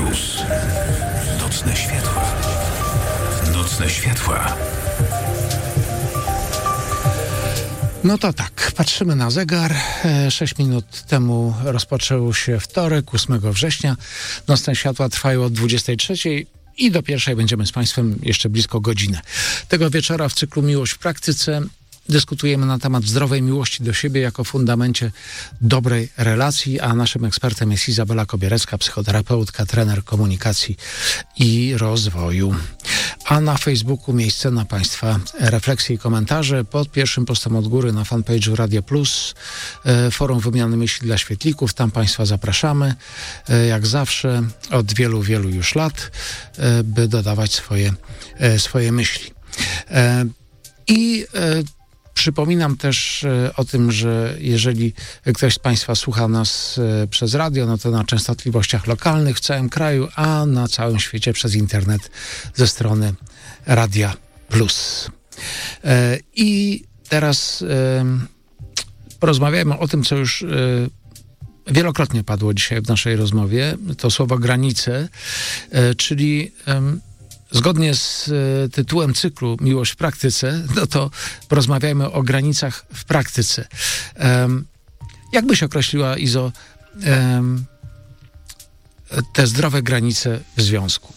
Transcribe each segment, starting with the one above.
Plus. Nocne światła. Nocne światła. No to tak, patrzymy na zegar. 6 minut temu rozpoczął się wtorek, 8 września. Nocne światła trwają od 23 i do 1 będziemy z Państwem jeszcze blisko godzinę. Tego wieczora w cyklu Miłość w praktyce dyskutujemy na temat zdrowej miłości do siebie jako fundamencie dobrej relacji, a naszym ekspertem jest Izabela Kobierecka, psychoterapeutka, trener komunikacji i rozwoju. A na Facebooku miejsce na Państwa refleksje i komentarze pod pierwszym postem od góry na fanpage'u Radio Plus, forum wymiany myśli dla świetlików. Tam Państwa zapraszamy, jak zawsze, od wielu, wielu już lat, by dodawać swoje myśli. Przypominam też o tym, że jeżeli ktoś z Państwa słucha nas przez radio, no to na częstotliwościach lokalnych w całym kraju, a na całym świecie przez internet ze strony Radia Plus. I teraz porozmawiajmy o tym, co już wielokrotnie padło dzisiaj w naszej rozmowie. To słowo granice, czyli zgodnie z tytułem cyklu Miłość w praktyce, no to porozmawiajmy o granicach w praktyce. Jak byś określiła, Izo, te zdrowe granice w związku?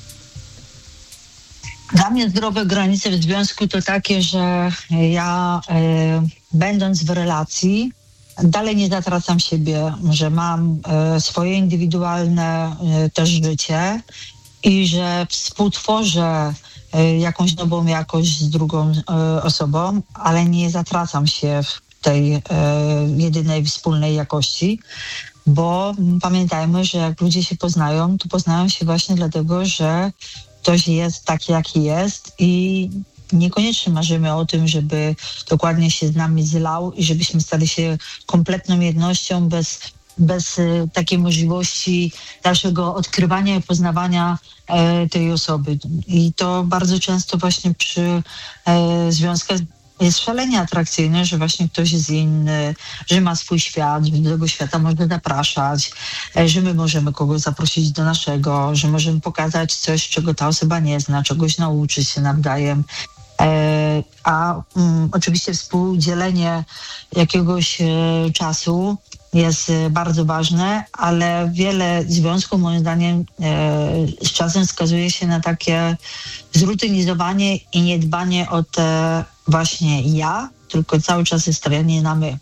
Dla mnie zdrowe granice w związku to takie, że ja będąc w relacji dalej nie zatracam siebie, że mam swoje indywidualne też życie i że współtworzę jakąś nową jakość z drugą osobą, ale nie zatracam się w tej jedynej wspólnej jakości, bo pamiętajmy, że jak ludzie się poznają, to poznają się właśnie dlatego, że ktoś jest taki, jaki jest i niekoniecznie marzymy o tym, żeby dokładnie się z nami zlał i żebyśmy stali się kompletną jednością bez takiej możliwości dalszego odkrywania i poznawania tej osoby. I to bardzo często właśnie przy związkach jest szalenie atrakcyjne, że właśnie ktoś jest inny, że ma swój świat, że do tego świata można zapraszać, że my możemy kogoś zaprosić do naszego, że możemy pokazać coś, czego ta osoba nie zna, czegoś nauczyć się nawzajem. Oczywiście współdzielenie jakiegoś czasu jest bardzo ważne, ale wiele związków moim zdaniem z czasem skazuje się na takie zrutynizowanie i niedbanie o te właśnie ja, tylko cały czas jest stawianie na my.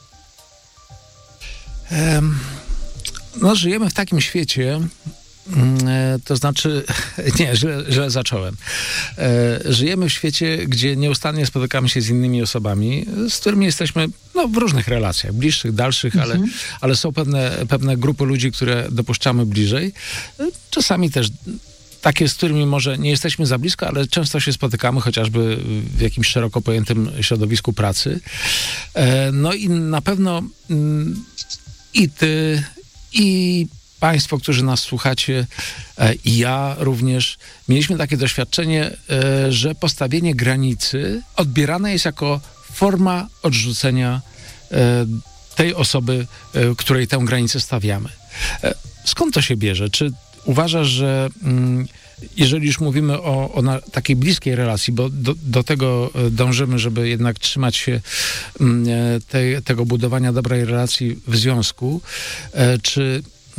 No, żyjemy w takim świecie, to znaczy, nie, źle zacząłem. Żyjemy w świecie, gdzie nieustannie spotykamy się z innymi osobami, z którymi jesteśmy w różnych relacjach, bliższych, dalszych, ale są pewne grupy ludzi, które dopuszczamy bliżej. Czasami też takie, z którymi może nie jesteśmy za blisko, ale często się spotykamy, chociażby w jakimś szeroko pojętym środowisku pracy. No i na pewno i ty, i Państwo, którzy nas słuchacie, i ja również, mieliśmy takie doświadczenie, że postawienie granicy odbierane jest jako forma odrzucenia tej osoby, której tę granicę stawiamy. Skąd to się bierze? Czy uważasz, że jeżeli już mówimy o takiej bliskiej relacji, bo do tego dążymy, żeby jednak trzymać się tego budowania dobrej relacji w związku, czy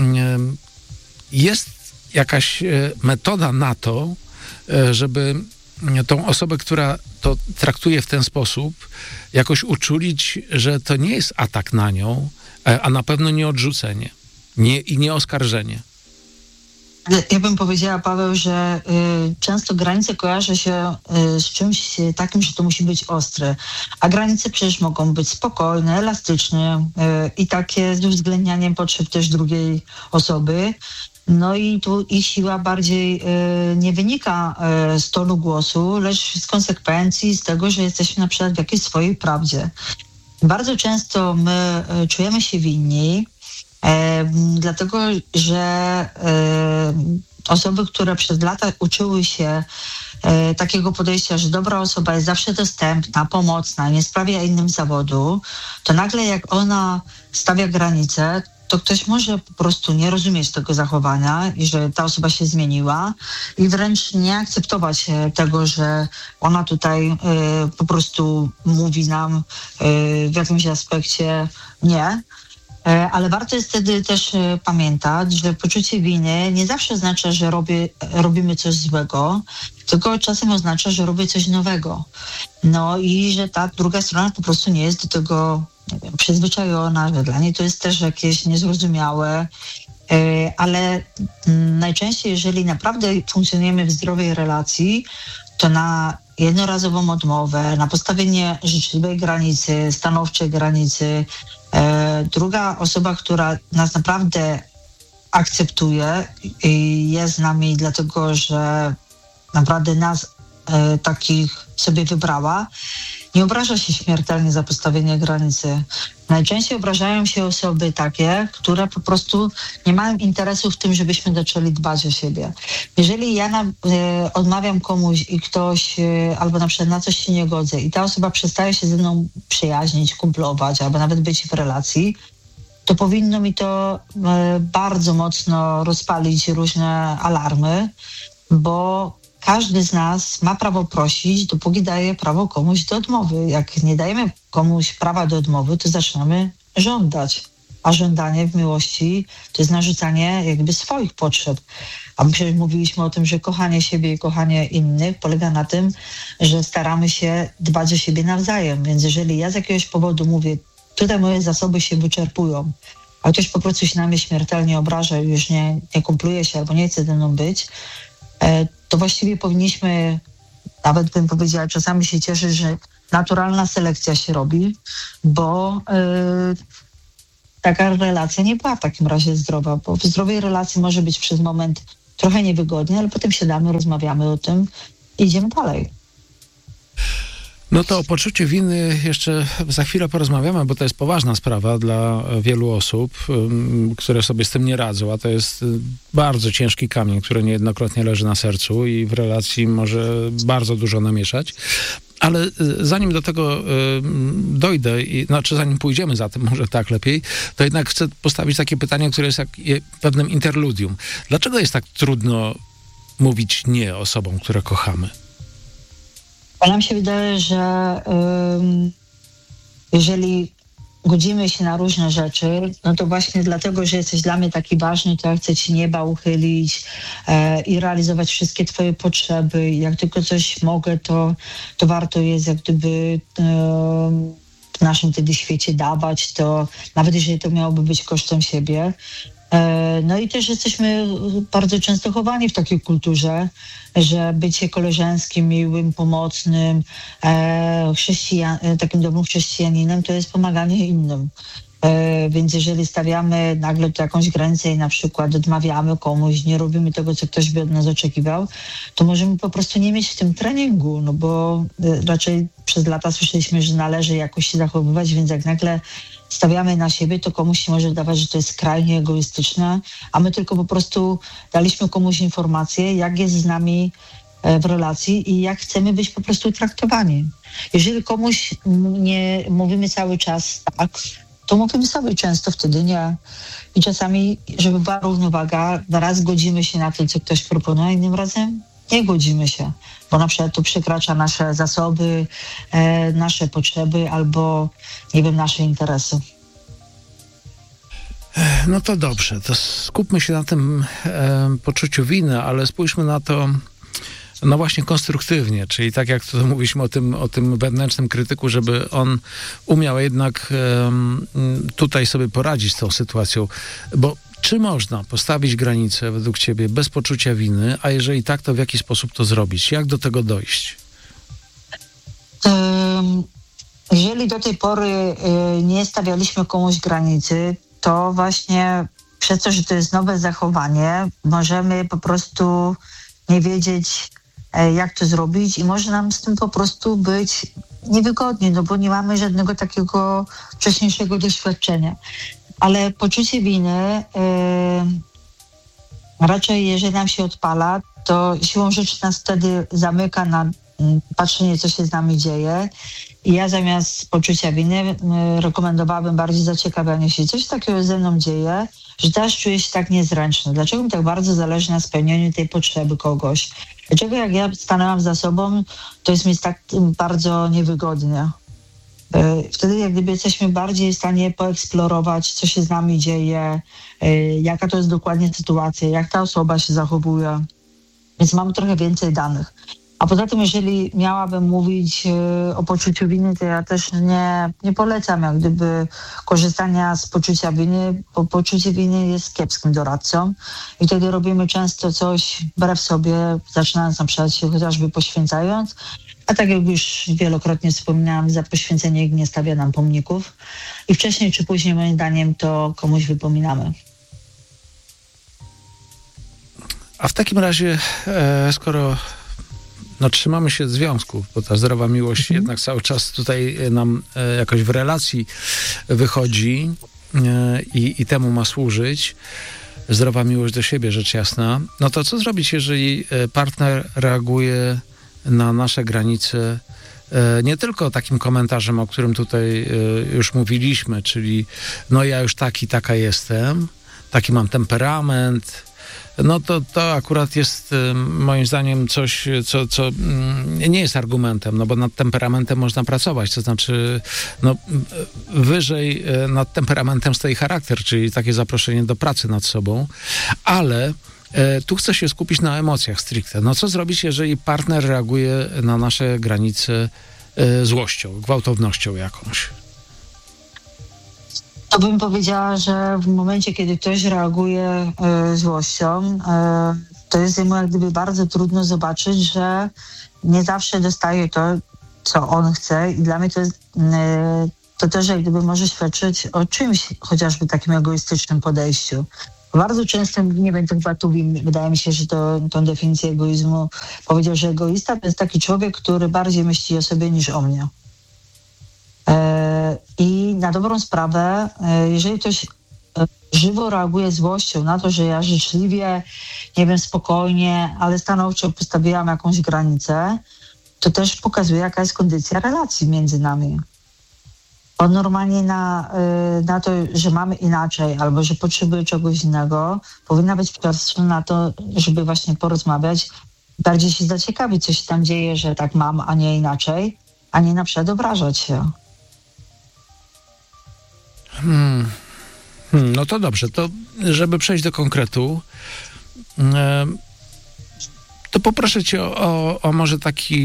jest jakaś metoda na to, żeby tą osobę, która to traktuje w ten sposób, jakoś uczulić, że to nie jest atak na nią, a na pewno nie odrzucenie i nie oskarżenie? Ja bym powiedziała, Paweł, że często granice kojarzy się z czymś takim, że to musi być ostre. A granice przecież mogą być spokojne, elastyczne i takie z uwzględnianiem potrzeb też drugiej osoby. No i tu ich siła bardziej nie wynika z tonu głosu, lecz z konsekwencji, z tego, że jesteśmy na przykład w jakiejś swojej prawdzie. Bardzo często my czujemy się winni, dlatego, że osoby, które przez lata uczyły się takiego podejścia, że dobra osoba jest zawsze dostępna, pomocna, nie sprawia innym zawodu, to nagle jak ona stawia granice, to ktoś może po prostu nie rozumieć tego zachowania i że ta osoba się zmieniła i wręcz nie akceptować tego, że ona tutaj po prostu mówi nam w jakimś aspekcie nie. Ale warto jest wtedy też pamiętać, że poczucie winy nie zawsze oznacza, że robimy coś złego, tylko czasem oznacza, że robię coś nowego. No i że ta druga strona po prostu nie jest do tego, nie wiem, przyzwyczajona, że dla niej to jest też jakieś niezrozumiałe, ale najczęściej, jeżeli naprawdę funkcjonujemy w zdrowej relacji, to na jednorazową odmowę, na postawienie życzliwej granicy, stanowczej granicy, druga osoba, która nas naprawdę akceptuje i jest z nami dlatego, że naprawdę nas takich sobie wybrała, nie obraża się śmiertelnie za postawienie granicy. Najczęściej obrażają się osoby takie, które po prostu nie mają interesu w tym, żebyśmy zaczęli dbać o siebie. Jeżeli ja odmawiam komuś i ktoś, albo na przykład na coś się nie godzę i ta osoba przestaje się ze mną przyjaźnić, kumplować, albo nawet być w relacji, to powinno mi to bardzo mocno rozpalić różne alarmy, bo każdy z nas ma prawo prosić, dopóki daje prawo komuś do odmowy. Jak nie dajemy komuś prawa do odmowy, to zaczynamy żądać. A żądanie w miłości to jest narzucanie jakby swoich potrzeb. A my przecież mówiliśmy o tym, że kochanie siebie i kochanie innych polega na tym, że staramy się dbać o siebie nawzajem. Więc jeżeli ja z jakiegoś powodu mówię, tutaj moje zasoby się wyczerpują, a ktoś po prostu się na mnie śmiertelnie obraża i już nie kumpluje się albo nie chce ze mną być, to właściwie powinniśmy, nawet bym powiedziała, czasami się cieszyć, że naturalna selekcja się robi, bo taka relacja nie była w takim razie zdrowa, bo w zdrowej relacji może być przez moment trochę niewygodnie, ale potem siadamy, rozmawiamy o tym i idziemy dalej. No to o poczuciu winy jeszcze za chwilę porozmawiamy, bo to jest poważna sprawa dla wielu osób, które sobie z tym nie radzą, a to jest bardzo ciężki kamień, który niejednokrotnie leży na sercu i w relacji może bardzo dużo namieszać. Ale zanim do tego dojdę, zanim pójdziemy za tym, może tak lepiej, to jednak chcę postawić takie pytanie, które jest jak pewnym interludium. Dlaczego jest tak trudno mówić nie osobom, które kochamy? Bo nam się wydaje, że jeżeli godzimy się na różne rzeczy, no to właśnie dlatego, że jesteś dla mnie taki ważny, to ja chcę ci nieba uchylić i realizować wszystkie twoje potrzeby. Jak tylko coś mogę, to warto jest jak gdyby w naszym wtedy świecie dawać, to nawet jeżeli to miałoby być kosztem siebie. No i też jesteśmy bardzo często chowani w takiej kulturze, że bycie koleżeńskim, miłym, pomocnym, takim dobrym chrześcijaninem to jest pomaganie innym. Więc jeżeli stawiamy nagle tu jakąś granicę i na przykład odmawiamy komuś, nie robimy tego, co ktoś by od nas oczekiwał, to możemy po prostu nie mieć w tym treningu, no bo raczej przez lata słyszeliśmy, że należy jakoś się zachowywać, więc jak nagle stawiamy na siebie, to komuś się może wydawać, że to jest skrajnie egoistyczne, a my tylko po prostu daliśmy komuś informację, jak jest z nami w relacji i jak chcemy być po prostu traktowani. Jeżeli komuś nie mówimy cały czas tak, to mówimy sobie często wtedy nie. I czasami, żeby była równowaga, raz godzimy się na to, co ktoś proponuje, a innym razem nie godzimy się, bo na przykład to przekracza nasze zasoby, nasze potrzeby albo, nie wiem, nasze interesy. No to dobrze, to skupmy się na tym poczuciu winy, ale spójrzmy na to no właśnie konstruktywnie, czyli tak jak to mówiliśmy o tym wewnętrznym krytyku, żeby on umiał jednak tutaj sobie poradzić z tą sytuacją, bo czy można postawić granicę według ciebie bez poczucia winy, a jeżeli tak, to w jaki sposób to zrobić? Jak do tego dojść? Jeżeli do tej pory nie stawialiśmy komuś granicy, to właśnie przez to, że to jest nowe zachowanie, możemy po prostu nie wiedzieć, jak to zrobić i może nam z tym po prostu być niewygodnie, no bo nie mamy żadnego takiego wcześniejszego doświadczenia. Ale poczucie winy raczej, jeżeli nam się odpala, to siłą rzeczy nas wtedy zamyka na patrzenie, co się z nami dzieje. I ja zamiast poczucia winy rekomendowałabym bardziej zaciekawianie się, coś takiego ze mną dzieje, że też czuję się tak niezręczny. Dlaczego mi tak bardzo zależy na spełnieniu tej potrzeby kogoś? Dlaczego jak ja stanęłam za sobą, to jest mi tak bardzo niewygodnie? Wtedy jak gdyby jesteśmy bardziej w stanie poeksplorować, co się z nami dzieje, jaka to jest dokładnie sytuacja, jak ta osoba się zachowuje. Więc mamy trochę więcej danych. A poza tym, jeżeli miałabym mówić o poczuciu winy, to ja też nie polecam jak gdyby korzystania z poczucia winy, bo poczucie winy jest kiepskim doradcą i wtedy robimy często coś wbrew sobie, zaczynając na przykład się chociażby poświęcając, a tak jak już wielokrotnie wspominałam, za poświęcenie nie stawia nam pomników i wcześniej czy później moim zdaniem to komuś wypominamy. A w takim razie, skoro trzymamy się związków, bo ta zdrowa miłość jednak cały czas tutaj nam jakoś w relacji wychodzi i temu ma służyć. Zdrowa miłość do siebie, rzecz jasna. No to co zrobić, jeżeli partner reaguje na nasze granice nie tylko takim komentarzem, o którym tutaj już mówiliśmy, czyli no ja już taka jestem, taki mam temperament. No to akurat jest moim zdaniem coś, co nie jest argumentem, no bo nad temperamentem można pracować, to znaczy wyżej nad temperamentem stoi charakter, czyli takie zaproszenie do pracy nad sobą, ale tu chcę się skupić na emocjach stricte. No co zrobić, jeżeli partner reaguje na nasze granice złością, gwałtownością jakąś? To bym powiedziała, że w momencie, kiedy ktoś reaguje złością, to jest mu jak gdyby bardzo trudno zobaczyć, że nie zawsze dostaje to, co on chce i dla mnie to jest to też jak gdyby może świadczyć o czymś, chociażby takim egoistycznym podejściu. Bardzo często, nie wiem, to chyba Tuwim, wydaje mi się, że tą definicję egoizmu powiedział, że egoista to jest taki człowiek, który bardziej myśli o sobie niż o mnie. I na dobrą sprawę, jeżeli ktoś żywo reaguje złością na to, że ja życzliwie, nie wiem, spokojnie, ale stanowczo postawiłam jakąś granicę, to też pokazuje, jaka jest kondycja relacji między nami. Bo normalnie na to, że mamy inaczej albo że potrzebuje czegoś innego, powinna być przestrzeń na to, żeby właśnie porozmawiać, bardziej się zaciekawić, co się tam dzieje, że tak mam, a nie inaczej, a nie na przykład obrażać się. No to dobrze, to żeby przejść do konkretu, to poproszę cię o może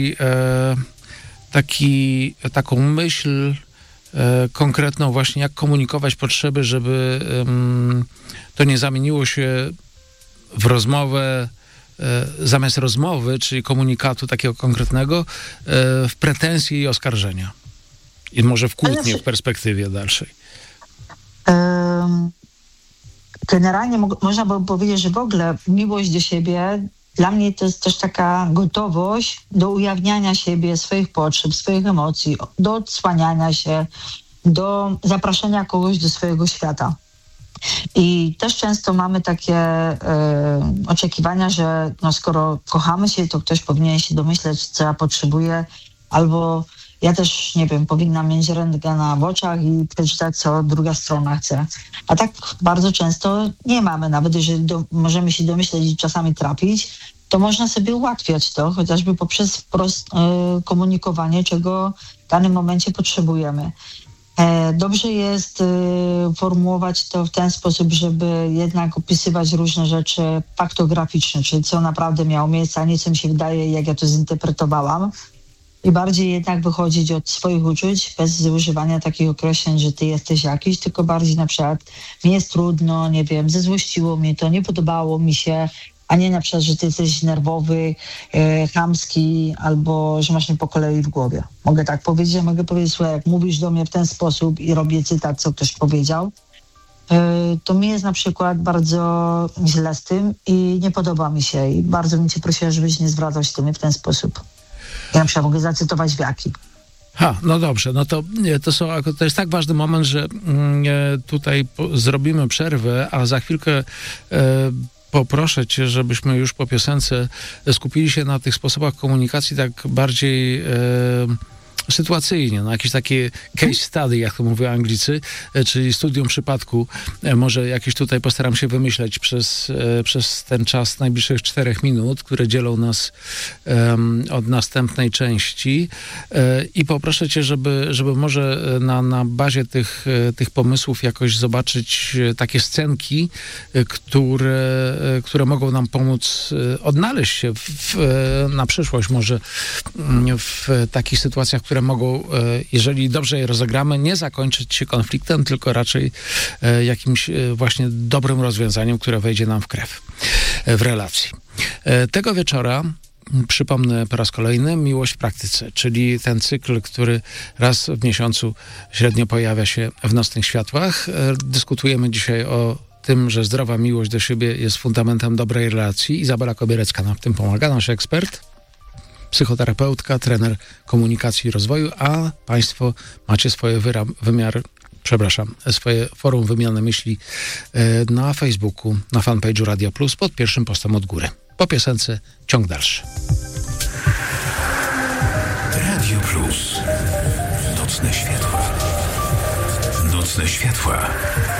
taką myśl konkretną właśnie, jak komunikować potrzeby, żeby to nie zamieniło się w rozmowę, zamiast rozmowy, czyli komunikatu takiego konkretnego, w pretensje i oskarżenia. I może w kłótnie w perspektywie dalszej. Generalnie można by powiedzieć, że w ogóle miłość do siebie dla mnie to jest też taka gotowość do ujawniania siebie, swoich potrzeb, swoich emocji, do odsłaniania się, do zapraszania kogoś do swojego świata. I też często mamy takie oczekiwania, że skoro kochamy się, to ktoś powinien się domyśleć, co ja potrzebuję, albo ja też, nie wiem, powinnam mieć rentgena w oczach i przeczytać, co druga strona chce. A tak bardzo często nie mamy. Nawet jeżeli możemy się domyśleć i czasami trafić, to można sobie ułatwiać to, chociażby poprzez wprost komunikowanie, czego w danym momencie potrzebujemy. Dobrze jest formułować to w ten sposób, żeby jednak opisywać różne rzeczy faktograficznie, czyli co naprawdę miało miejsce, a nie co mi się wydaje, jak ja to zinterpretowałam. I bardziej jednak wychodzić od swoich uczuć bez używania takich określeń, że ty jesteś jakiś, tylko bardziej na przykład mi jest trudno, nie wiem, zezłościło mnie to, nie podobało mi się, a nie na przykład, że ty jesteś nerwowy, chamski albo że masz nie po kolei w głowie. Mogę tak powiedzieć, a mogę powiedzieć, słuchaj, jak mówisz do mnie w ten sposób i robię cytat, co ktoś powiedział, to mi jest na przykład bardzo źle z tym i nie podoba mi się i bardzo bym cię prosiła, żebyś nie zwracał się do mnie w ten sposób. Ja na przykład mogę zacytować wiaki. No dobrze, no to jest tak ważny moment, że tutaj zrobimy przerwę, a za chwilkę poproszę cię, żebyśmy już po piosence skupili się na tych sposobach komunikacji tak bardziej sytuacyjnie, no jakieś takie case study, jak to mówią Anglicy, czyli studium przypadku. Może jakieś tutaj postaram się wymyśleć przez ten czas najbliższych 4 minut, które dzielą nas od następnej części i poproszę cię, żeby może na bazie tych pomysłów jakoś zobaczyć takie scenki, które mogą nam pomóc odnaleźć się na przyszłość, może w takich sytuacjach, które mogą, jeżeli dobrze je rozegramy, nie zakończyć się konfliktem, tylko raczej jakimś właśnie dobrym rozwiązaniem, które wejdzie nam w krew w relacji. Tego wieczora przypomnę po raz kolejny Miłość w praktyce, czyli ten cykl, który raz w miesiącu średnio pojawia się w Nocnych Światłach. Dyskutujemy dzisiaj o tym, że zdrowa miłość do siebie jest fundamentem dobrej relacji. Izabela Kobierecka nam w tym pomaga, nasz ekspert, psychoterapeutka, trener komunikacji i rozwoju, a państwo macie swoje swoje forum wymiany myśli na Facebooku, na fanpage'u Radio Plus pod pierwszym postem od góry. Po piosence ciąg dalszy. Radio Plus. Nocne światła. Nocne światła.